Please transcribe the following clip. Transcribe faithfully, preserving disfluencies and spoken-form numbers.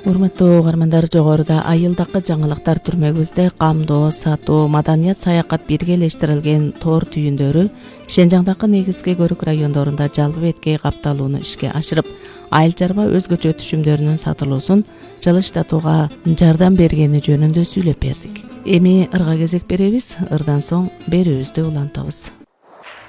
Урматтуу угармандар, жогоруда айылдакы жаңылыктар түрмөгүбүздө камдоо, сатуу, маданият, саякат биргелештирилген тоор түйүндөрү Шенжаңдагы негизги көрүк райондорунда жалпы беткей капталууну ишке ашырып, айыл чарба өзгөчө түшүмдөрүнүн сатылуусун жылыштатууга жардам бергени жөнүндө сүйлөп бердик. Эми ырга кезек беребиз, ырдан соң берүүбүздү улантабыз.